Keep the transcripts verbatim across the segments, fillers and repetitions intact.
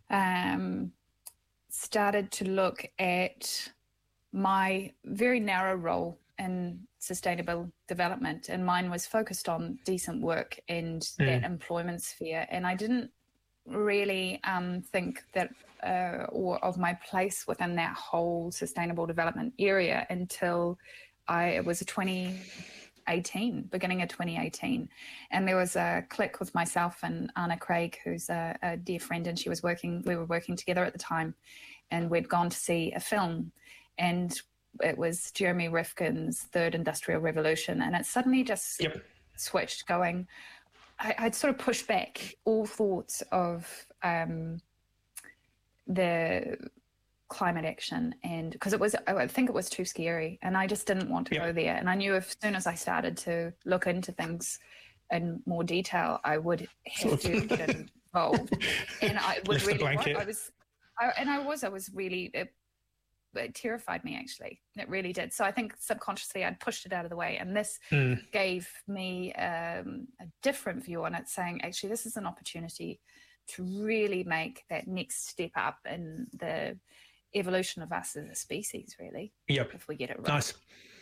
um, started to look at my very narrow role in sustainable development, and mine was focused on decent work and mm. that employment sphere. And I didn't really um, think that uh, or of my place within that whole sustainable development area until I it was twenty eighteen, beginning of twenty eighteen, and there was a click with myself and Anna Craig, who's a, a dear friend, and she was working. We were working together at the time, and we'd gone to see a film, and it was Jeremy Rifkin's Third Industrial Revolution, and it suddenly just yep. switched. Going, I, I'd sort of pushed back all thoughts of um, the climate action, and because it was, I think it was too scary, and I just didn't want to yeah. go there. And I knew as soon as I started to look into things in more detail, I would have to get involved, and I would really. I was, I, and I was, I was really. It, it terrified me, actually. It really did. So I think subconsciously I'd pushed it out of the way, and this mm. gave me um, a different view on it, saying actually this is an opportunity to really make that next step up in the evolution of us as a species, really. Yep. If we get it right. Nice.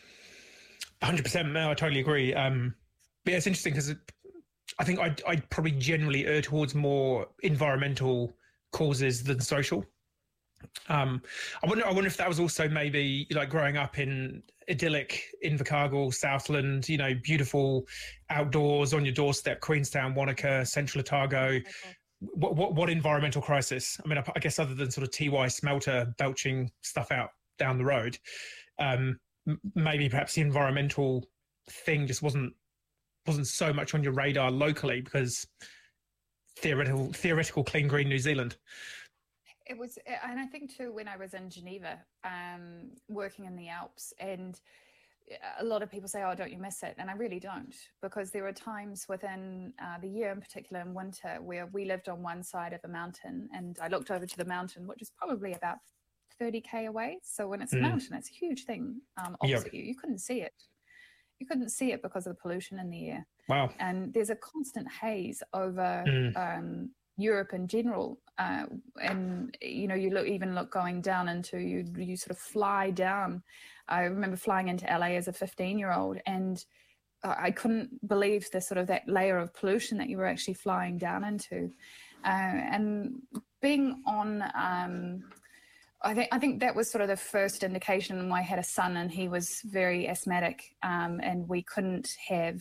one hundred percent. No, I totally agree. Um, but yeah, it's interesting because it, I think I'd, I'd probably generally err towards more environmental causes than social. Um, I wonder, I wonder if that was also maybe like growing up in idyllic Invercargill, Southland, you know, beautiful outdoors on your doorstep, Queenstown, Wanaka, Central Otago. Okay. What, what what environmental crisis? I mean, I, I guess other than sort of T Y smelter belching stuff out down the road, um, m- maybe perhaps the environmental thing just wasn't wasn't so much on your radar locally because theoretical theoretical clean green New Zealand. It was, and I think too, when I was in Geneva, um, working in the Alps, and a lot of people say, oh, don't you miss it? And I really don't, because there are times within uh, the year, in particular in winter, where we lived on one side of a mountain, and I looked over to the mountain, which is probably about thirty K away. So when it's mm. a mountain, it's a huge thing um, opposite yep. you. You couldn't see it. You couldn't see it because of the pollution in the air. Wow. And there's a constant haze over mm. um, Europe in general. Uh, and, you know, you look even look going down into, you, you sort of fly down. I remember flying into L A as a fifteen-year-old, and uh, I couldn't believe the sort of that layer of pollution that you were actually flying down into. Uh, and being on, um, I think I think that was sort of the first indication. I had a son, and he was very asthmatic, um, and we couldn't have...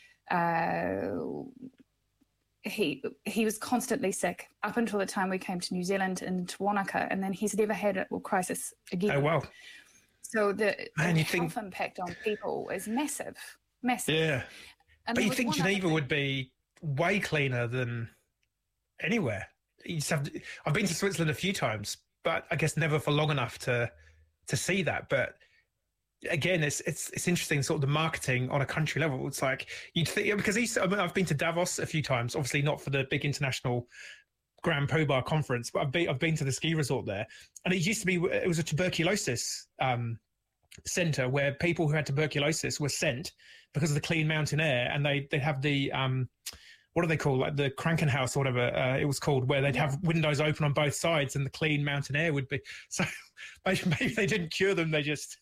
Uh, He he was constantly sick up until the time we came to New Zealand and to Wanaka, and then he's never had a crisis again. Oh, wow. So the, Man, the you health think... impact on people is massive, massive. Yeah. And but you think Geneva would be way cleaner than anywhere. You just have to, I've been to Switzerland a few times, but I guess never for long enough to to see that. But again, it's it's it's interesting, sort of the marketing on a country level. It's like you'd think, because he's, I mean, I've been to Davos a few times, obviously not for the big international Grand Pobar conference, but I've been I've been to the ski resort there, and it used to be it was a tuberculosis um, center where people who had tuberculosis were sent because of the clean mountain air, and they they have the um, what do they call, like the Krankenhaus or whatever uh, it was called, where they'd yeah. have windows open on both sides and the clean mountain air would be. So maybe, maybe they didn't cure them, they just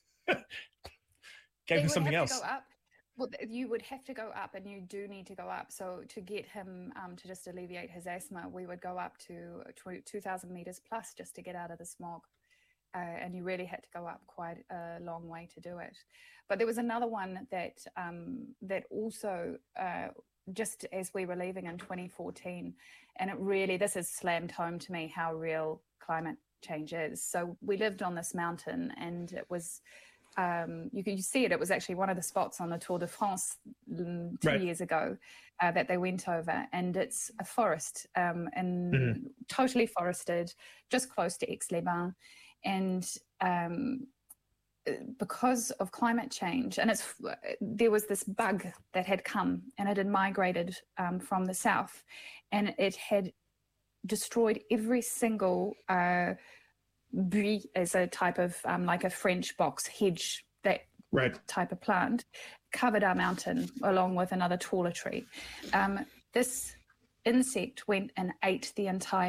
gave him something else. Well, you would have to go up, and you do need to go up. So to get him um, to just alleviate his asthma, we would go up to two thousand meters plus just to get out of the smog. Uh, and you really had to go up quite a long way to do it. But there was another one that um, that also, uh, just as we were leaving in twenty fourteen, and it really, this has slammed home to me how real climate change is. So we lived on this mountain, and it was... Um, you can you see it. It was actually one of the spots on the Tour de France two right. years ago uh, that they went over, and it's a forest um, and mm-hmm. totally forested, just close to Aix-les-Bains, and um, because of climate change, and it's there was this bug that had come, and it had migrated um, from the south, and it had destroyed every single. Uh, Buis is a type of um, like a French box hedge, that right. type of plant, covered our mountain along with another taller tree. Um, this insect went and ate the entire